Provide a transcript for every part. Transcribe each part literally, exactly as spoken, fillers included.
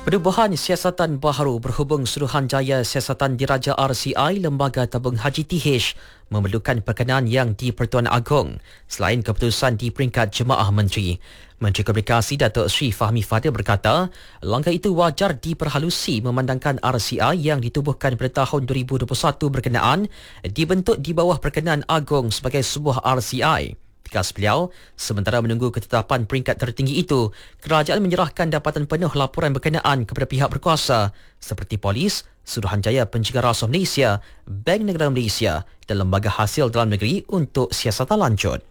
Penubuhan siasatan baharu berhubung Suruhanjaya Siasatan Diraja R C I Lembaga Tabung Haji T H memerlukan perkenaan yang di-Pertuan Agong selain keputusan di peringkat Jemaah Menteri. Menteri Komunikasi Datuk Seri Fahmi Fadil berkata, langkah itu wajar diperhalusi memandangkan R C I yang ditubuhkan pada tahun dua ribu dua puluh satu berkenaan dibentuk di bawah perkenaan Agong sebagai sebuah R C I. Tegas beliau, sementara menunggu ketetapan peringkat tertinggi itu, kerajaan menyerahkan dapatan penuh laporan berkenaan kepada pihak berkuasa seperti Polis, Suruhanjaya Pencegahan Rasuah Malaysia, Bank Negara Malaysia dan Lembaga Hasil Dalam Negeri untuk siasatan lanjut.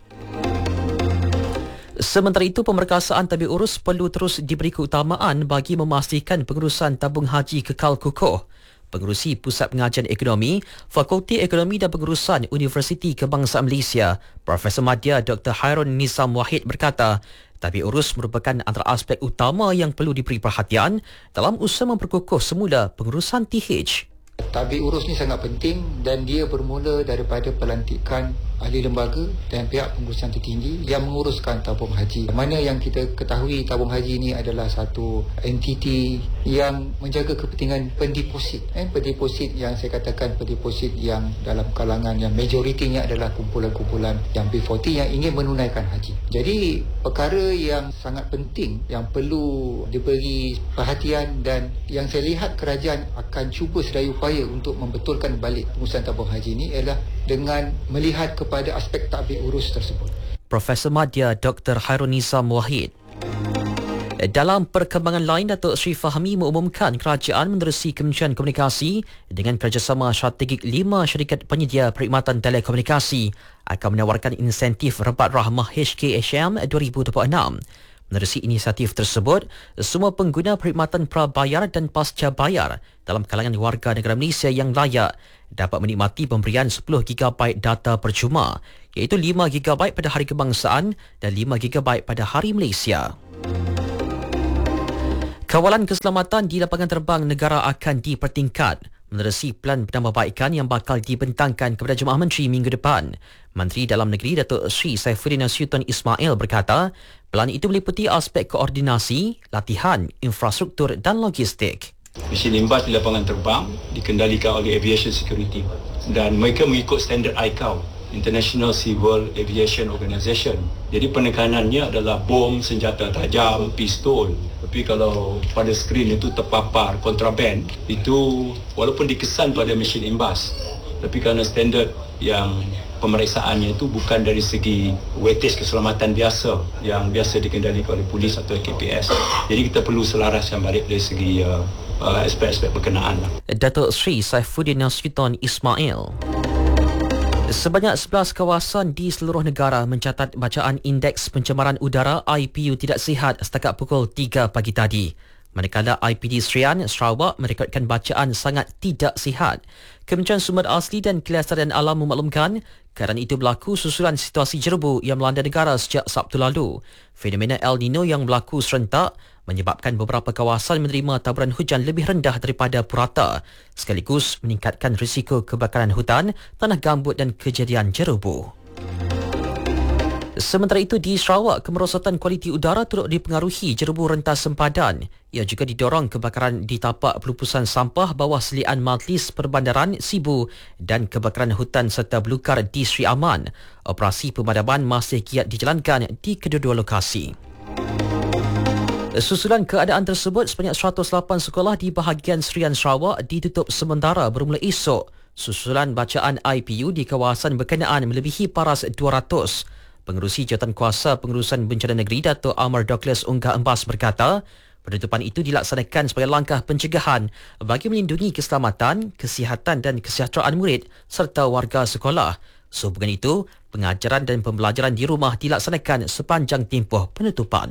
Sementara itu, pemerkasaan tabik urus perlu terus diberi keutamaan bagi memastikan pengurusan tabung haji kekal kukuh. Pengerusi Pusat Pengajian Ekonomi, Fakulti Ekonomi dan Pengurusan Universiti Kebangsaan Malaysia, Profesor Madya Doktor Hairun Nizam Wahid berkata, tabik urus merupakan antara aspek utama yang perlu diberi perhatian dalam usaha memperkukuh semula pengurusan T H. Tabik urus ni sangat penting dan dia bermula daripada pelantikan ahli lembaga dan pihak pengurusan tertinggi yang menguruskan tabung haji. Mana yang kita ketahui tabung haji ini adalah satu entiti yang menjaga kepentingan pendeposit. Eh, pendeposit yang saya katakan pendeposit yang dalam kalangan yang majoritinya adalah kumpulan-kumpulan yang B empat puluh yang ingin menunaikan haji. Jadi perkara yang sangat penting yang perlu diberi perhatian dan yang saya lihat kerajaan akan cuba sedaya upaya untuk membetulkan balik pengurusan tabung haji ini ialah dengan melihat kepada aspek tabik urus tersebut. Profesor Madya Doktor Hairun Nizam Wahid. Dalam perkembangan lain, Datuk Seri Fahmi mengumumkan kerajaan menerusi Kementerian Komunikasi dengan kerjasama strategik lima syarikat penyedia perkhidmatan telekomunikasi akan menawarkan insentif Rebat Rahmah H K H M dua ribu dua puluh enam. Menerusi inisiatif tersebut, semua pengguna perkhidmatan prabayar dan pasca bayar dalam kalangan warga negara Malaysia yang layak dapat menikmati pemberian sepuluh gigabait data percuma, iaitu lima gigabait pada Hari Kebangsaan dan lima gigabait pada Hari Malaysia. Kawalan keselamatan di lapangan terbang negara akan dipertingkat menerusi plan penambahbaikan yang bakal dibentangkan kepada Jemaah Menteri minggu depan. Menteri Dalam Negeri Datuk Seri Saifuddin Nasution Ismail berkata, plan itu meliputi aspek koordinasi, latihan, infrastruktur dan logistik. Mesin limbas di lapangan terbang dikendalikan oleh Aviation Security dan mereka mengikut standard I C A O, International Civil Aviation Organization. Jadi penekanannya adalah bom, senjata tajam, pistol. Tapi kalau pada skrin itu terpapar kontraban, itu walaupun dikesan pada mesin imbas, tapi kerana standard yang pemeriksaannya itu bukan dari segi weightage keselamatan biasa yang biasa dikendalikan oleh polis atau K P S. Jadi kita perlu selaraskan balik dari segi uh, uh, aspek-aspek berkenaan. Datuk Seri Saifuddin Nasution Ismail. Sebanyak sebelas kawasan di seluruh negara mencatat bacaan Indeks Pencemaran Udara I P U tidak sihat setakat pukul tiga pagi tadi. Manakala I P D Serian, Sarawak merekodkan bacaan sangat tidak sihat. Kementerian Sumber Asli dan Kelestarian Alam memaklumkan keadaan itu berlaku susulan situasi jerebu yang melanda negara sejak Sabtu lalu. Fenomena El Nino yang berlaku serentak menyebabkan beberapa kawasan menerima taburan hujan lebih rendah daripada purata, sekaligus meningkatkan risiko kebakaran hutan, tanah gambut dan kejadian jerebu. Sementara itu, di Sarawak, kemerosotan kualiti udara turut dipengaruhi jerebu rentas sempadan. Ia juga didorong kebakaran di tapak pelupusan sampah bawah selian Majlis Perbandaran Sibu dan kebakaran hutan serta belukar di Sri Aman. Operasi pemadaman masih giat dijalankan di kedua-dua lokasi. Susulan keadaan tersebut, sebanyak seratus lapan sekolah di bahagian Serian Sarawak ditutup sementara bermula esok. Susulan bacaan I P U di kawasan berkenaan melebihi paras dua ratus. Pengerusi Jawatankuasa Pengurusan Bencana Negeri Datuk Amar Douglas Unggah Embas berkata, penutupan itu dilaksanakan sebagai langkah pencegahan bagi melindungi keselamatan, kesihatan dan kesejahteraan murid serta warga sekolah. Sehubungan itu, pengajaran dan pembelajaran di rumah dilaksanakan sepanjang tempoh penutupan.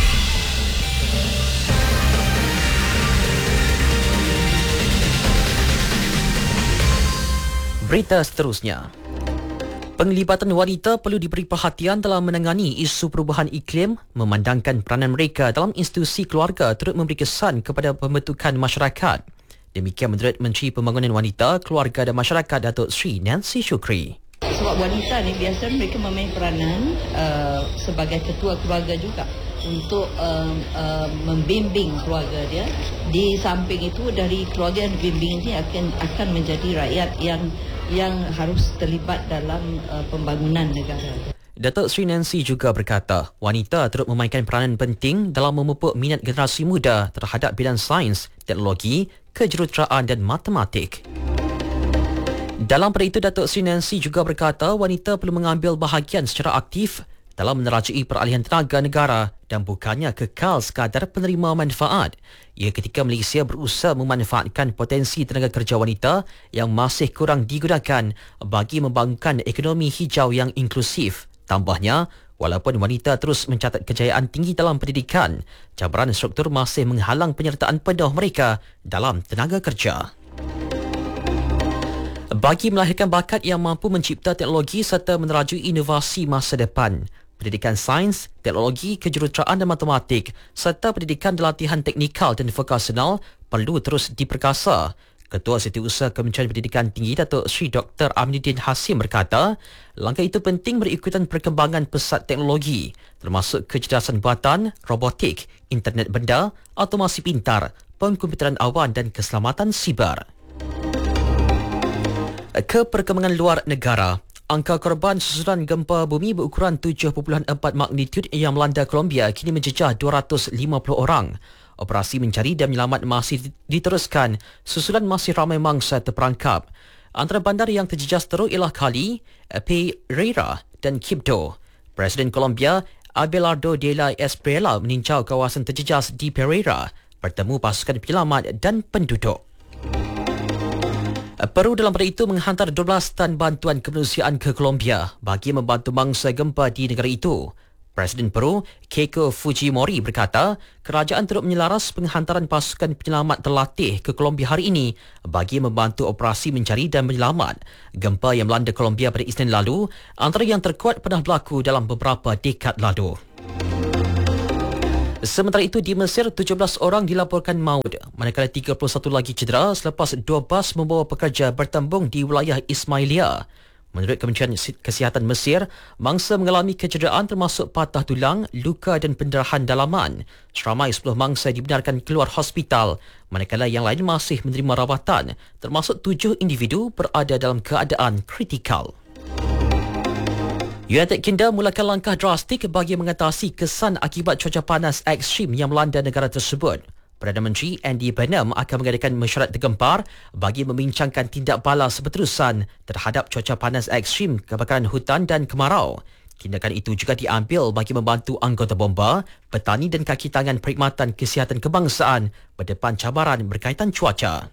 Berita seterusnya. Penglibatan wanita perlu diberi perhatian dalam menangani isu perubahan iklim, memandangkan peranan mereka dalam institusi keluarga turut memberi kesan kepada pembentukan masyarakat. Demikian menurut Menteri Pembangunan Wanita, Keluarga dan Masyarakat Datuk Seri Nancy Shukri. Sebab wanita ni biasa mereka memain peranan uh, sebagai ketua keluarga juga. untuk um, uh, membimbing keluarga dia. Di samping itu, dari keluarga yang dibimbing ini akan akan menjadi rakyat yang yang harus terlibat dalam uh, pembangunan negara. Datuk Seri Nancy juga berkata, wanita turut memainkan peranan penting dalam memupuk minat generasi muda terhadap bidang sains, teknologi, kejuruteraan dan matematik. Dalam pada itu, Datuk Seri Nancy juga berkata wanita perlu mengambil bahagian secara aktif dalam menerajui peralihan tenaga negara dan bukannya kekal sekadar penerima manfaat. Ia ketika Malaysia berusaha memanfaatkan potensi tenaga kerja wanita yang masih kurang digunakan bagi membangunkan ekonomi hijau yang inklusif. Tambahnya, walaupun wanita terus mencatat kejayaan tinggi dalam pendidikan, cabaran struktur masih menghalang penyertaan penuh mereka dalam tenaga kerja. Bagi melahirkan bakat yang mampu mencipta teknologi serta menerajui inovasi masa depan, pendidikan sains, teknologi, kejuruteraan dan matematik serta pendidikan dan latihan teknikal dan vokasional perlu terus diperkasa. Ketua Setiausaha Kementerian Pendidikan Tinggi Datuk Seri Doktor Aminuddin Hasim berkata, langkah itu penting berikutan perkembangan pesat teknologi termasuk kecerdasan buatan, robotik, internet benda, automasi pintar, pengkomputeran awan dan keselamatan siber. Ke perkembangan luar negara, angka korban susulan gempa bumi berukuran tujuh perpuluhan empat magnitud yang melanda Colombia kini menjejah dua ratus lima puluh orang. Operasi mencari dan menyelamat masih diteruskan susulan masih ramai mangsa terperangkap. Antara bandar yang terjejas teruk ialah Cali, Pereira dan Quibdó. Presiden Colombia Abelardo de la Espriella meninjau kawasan terjejas di Pereira, bertemu pasukan penyelamat dan penduduk. Peru dalam pada itu menghantar dua belas tan bantuan kemanusiaan ke Colombia bagi membantu mangsa gempa di negara itu. Presiden Peru, Keiko Fujimori berkata, kerajaan turut menyelaras penghantaran pasukan penyelamat terlatih ke Colombia hari ini bagi membantu operasi mencari dan menyelamat. Gempa yang melanda Colombia pada Isnin lalu antara yang terkuat pernah berlaku dalam beberapa dekad lalu. Sementara itu, di Mesir, tujuh belas orang dilaporkan maut, manakala tiga puluh satu lagi cedera selepas dua bas membawa pekerja bertembung di wilayah Ismailia. Menurut Kementerian Kesihatan Mesir, mangsa mengalami kecederaan termasuk patah tulang, luka dan pendarahan dalaman. Seramai sepuluh mangsa dibenarkan keluar hospital, manakala yang lain masih menerima rawatan, termasuk tujuh individu berada dalam keadaan kritikal. United Kingdom mulakan langkah drastik bagi mengatasi kesan akibat cuaca panas ekstrim yang melanda negara tersebut. Perdana Menteri Andy Burnham akan mengadakan mesyuarat tergempar bagi membincangkan tindak balas berterusan terhadap cuaca panas ekstrim, kebakaran hutan dan kemarau. Tindakan itu juga diambil bagi membantu anggota bomba, petani dan kaki tangan perkhidmatan kesihatan kebangsaan berdepan cabaran berkaitan cuaca.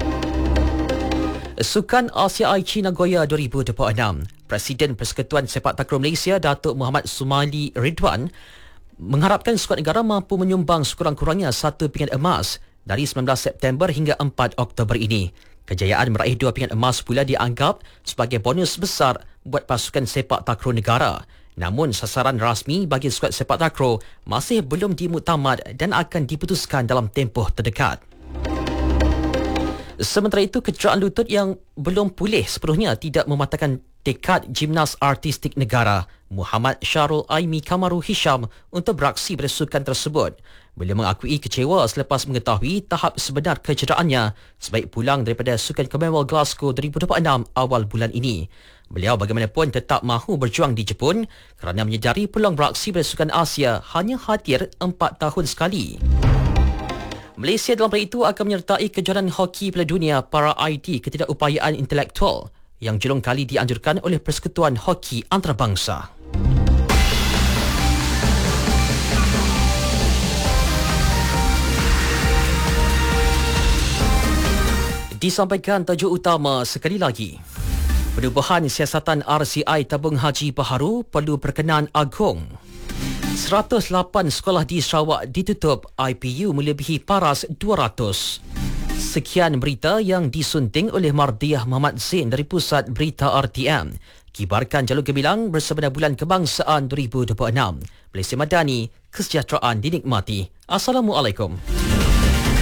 Sukan Asia I Nagoya dua ribu dua puluh enam, Presiden Persekutuan Sepak Takraw Malaysia Datuk Muhammad Sumaili Ridwan mengharapkan skuad negara mampu menyumbang sekurang-kurangnya satu pingat emas dari sembilan belas September hingga empat Oktober ini. Kejayaan meraih dua pingat emas pula dianggap sebagai bonus besar buat pasukan sepak takraw negara. Namun sasaran rasmi bagi skuad sepak takraw masih belum dimuktamad dan akan diputuskan dalam tempoh terdekat. Sementara itu, kecederaan lutut yang belum pulih sepenuhnya tidak mematahkan tekad gimnas artistik negara Muhammad Syarul Aimi Kamaru Hisham untuk beraksi pada sukan tersebut. Beliau mengakui kecewa selepas mengetahui tahap sebenar kecederaannya sebaik pulang daripada sukan Commonwealth Glasgow dua ribu dua puluh enam awal bulan ini. Beliau bagaimanapun tetap mahu berjuang di Jepun kerana menyedari peluang beraksi pada sukan Asia hanya hadir empat tahun sekali. Malaysia dalam pada itu akan menyertai kejuaraan hoki Piala Dunia para I T ketidakupayaan intelektual yang julung kali dianjurkan oleh Persekutuan Hoki Antarabangsa. Disampaikan tajuk utama sekali lagi. Perubahan siasatan R C I tabung haji baharu perlu perkenan agung. seratus lapan sekolah di Sarawak ditutup, I P U melebihi paras dua ratus. Sekian berita yang disunting oleh Mardiah Muhammad Zain dari Pusat Berita R T M. Kibarkan Jalur Gemilang bersama Bulan Kebangsaan dua ribu dua puluh enam. Malaysia Madani, kesejahteraan dinikmati. Assalamualaikum.